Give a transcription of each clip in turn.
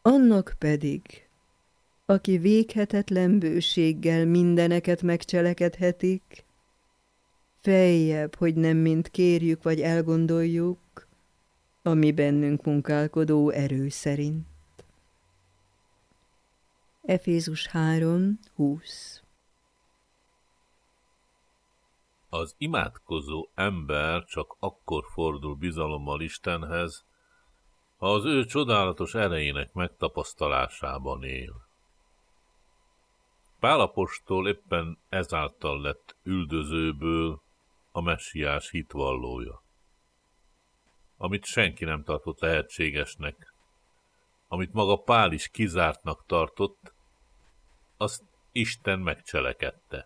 Annak pedig, aki véghetetlen bőséggel mindeneket megcselekedhetik, feljebb, hogy nem mind kérjük vagy elgondoljuk, ami bennünk munkálkodó erő szerint. Efézus 3:20. Az imádkozó ember csak akkor fordul bizalommal Istenhez, ha az ő csodálatos erejének megtapasztalásában él. Pál apostol éppen ezáltal lett üldözőből a messiás hitvallója. Amit senki nem tartott lehetségesnek, amit maga Pál is kizártnak tartott, azt Isten megcselekedte.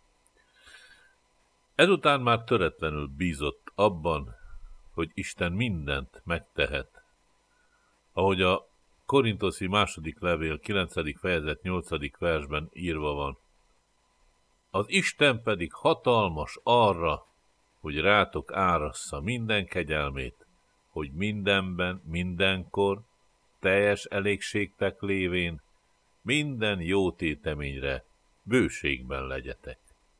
Ezután már töretlenül bízott abban, hogy Isten mindent megtehet, ahogy a Korintoszi második levél 9. fejezet 8. versben írva van. Az Isten pedig hatalmas arra, hogy rátok árassza minden kegyelmét, hogy mindenben, mindenkor, teljes elégségtek lévén, minden jó téteményre bőségben legyetek.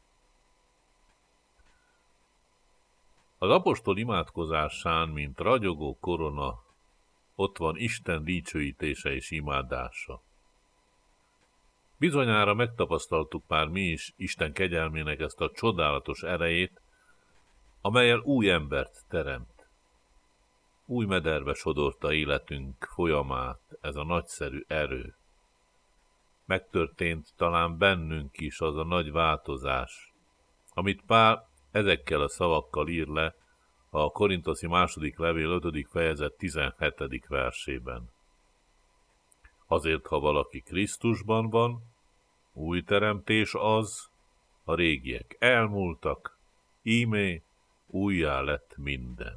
Az apostol imádkozásán, mint ragyogó korona, ott van Isten dicsőítése és imádása. Bizonyára megtapasztaltuk már mi is Isten kegyelmének ezt a csodálatos erejét, amellyel új embert teremt. Új mederbe sodorta életünk folyamát ez a nagyszerű erő. Megtörtént talán bennünk is az a nagy változás, amit Pál ezekkel a szavakkal ír le a Korintoszi második levél 5. fejezet 17. versében. Azért, ha valaki Krisztusban van, új teremtés az, a régiek elmúltak, íme újjá lett minden.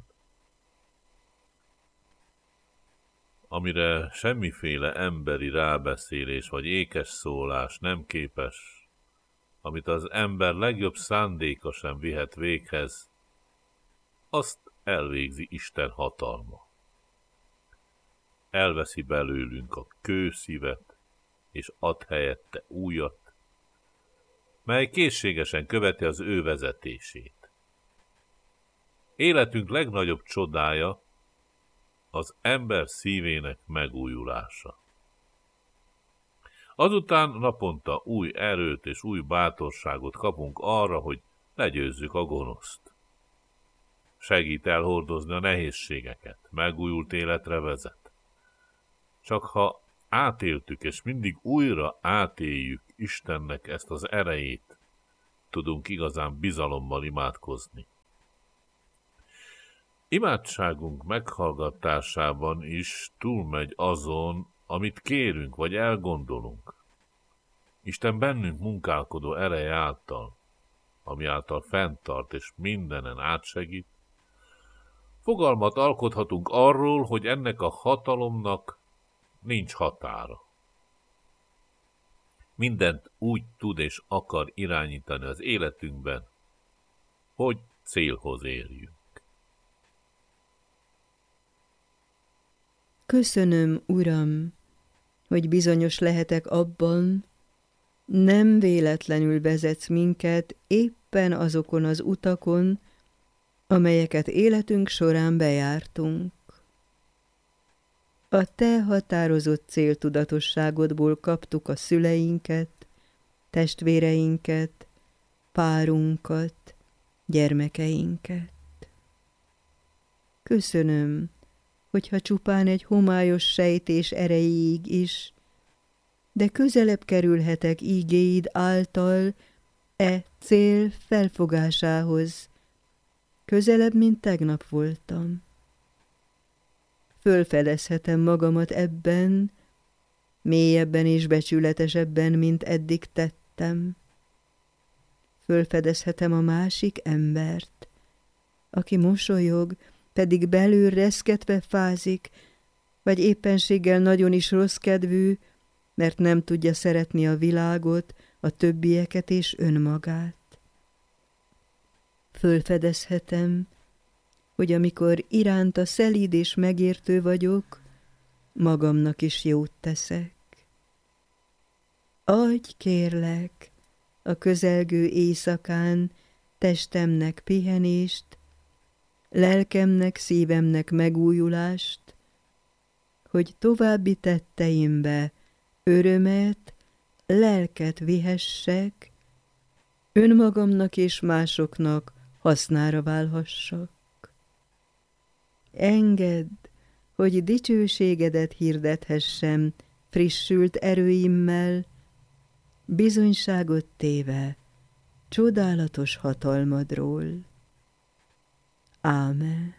Amire semmiféle emberi rábeszélés vagy ékes szólás nem képes, amit az ember legjobb szándéka sem vihet véghez, azt elvégzi Isten hatalma. Elveszi belőlünk a kőszívet, és ad helyette újat, mely készségesen követi az ő vezetését. Életünk legnagyobb csodája az ember szívének megújulása. Azután naponta új erőt és új bátorságot kapunk arra, hogy legyőzzük a gonoszt. Segít elhordozni a nehézségeket, megújult életre vezet. Csak ha átéltük és mindig újra átéljük Istennek ezt az erejét, tudunk igazán bizalommal imádkozni. Imádságunk meghallgatásában is túlmegy azon, amit kérünk vagy elgondolunk. Isten bennünk munkálkodó ereje által, ami által fenntart és mindenen átsegít, fogalmat alkothatunk arról, hogy ennek a hatalomnak nincs határa. Mindent úgy tud és akar irányítani az életünkben, hogy célhoz érjünk. Köszönöm, Uram, hogy bizonyos lehetek abban, nem véletlenül vezetsz minket éppen azokon az utakon, amelyeket életünk során bejártunk. A te határozott céltudatosságodból kaptuk a szüleinket, testvéreinket, párunkat, gyermekeinket. Köszönöm, hogyha csupán egy homályos sejtés erejéig is, de közelebb kerülhetek ígéid által cél felfogásához, közelebb, mint tegnap voltam. Fölfedezhetem magamat ebben, mélyebben és becsületesebben, mint eddig tettem. Fölfedezhetem a másik embert, aki mosolyog, pedig belül reszketve fázik, vagy éppenséggel nagyon is rossz kedvű, mert nem tudja szeretni a világot, a többieket és önmagát. Fölfedezhetem, hogy amikor iránta szelíd és megértő vagyok, magamnak is jót teszek. Adj, kérlek, a közelgő éjszakán testemnek pihenést, lelkemnek, szívemnek megújulást, hogy további tetteimbe örömet, lelket vihessek, önmagamnak és másoknak hasznára válhassak. Engedd, hogy dicsőségedet hirdethessem frissült erőimmel, bizonyságot téve csodálatos hatalmadról. Ámen.